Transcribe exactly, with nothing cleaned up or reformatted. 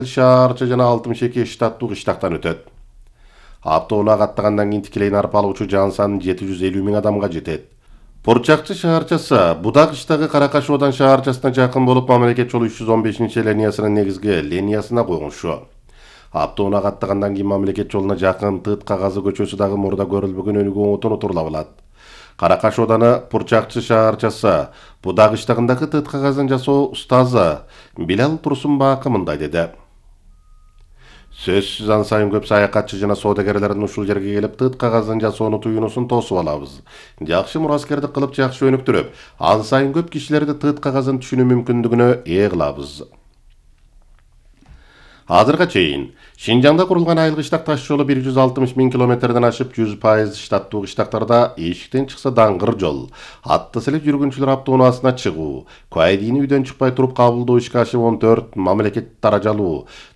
шаарча жана алтымыш эки штаттуу кыштактан өтөт. Автоунаа каттагандан кийин тикелей нарп алуучу жан саны жети жүз элүү миң адамга жетет. Пурчакчы шаарчасы Буда кыштагы Каракаш Одан шаарчасына жакын болуп, мамлекет жолу үч жүз он бешинчи линиясынын негизги линиясына койгончу. Автоунаа каттагандан кийин мамлекет жолуна жакын Тыт Кагазы көчөсү дагы мурда көрүлбөгөн өнүгүү отун утурула алат. Каракаш Оданы Пурчакчы шаарчасы Буда кыштагындагы Тыт Кагазын жасоо устазы Билал Турсунбаакы мындай деди. Сөзсүз ан сайын көп саякатчы жана соодагерлердин ушул жерге келип Тыт Кагазын жасоону туюнусун тосуп алабыз. Жакшы мураскердик кылып, жакшы өнүктүрүп, ан сайын көп кишилерди Тыт Кагазын түшүнүү мүмкүндүгүнө ээ кылабыз. Азырга чейин Шинжаңда курулган айыл кыштак таш жолу бир жүз алтымыш миң километрден ашып, жүз пайыз штаттуу кыштактарда эшиктен чыкса даңгыр жол, атты силеп жүргүнчүлөр автоунаасына чыгуу, куайдини үйдөн чыкпай туруп кабылдоо ишке ашып он төрт мамлекет даражалуу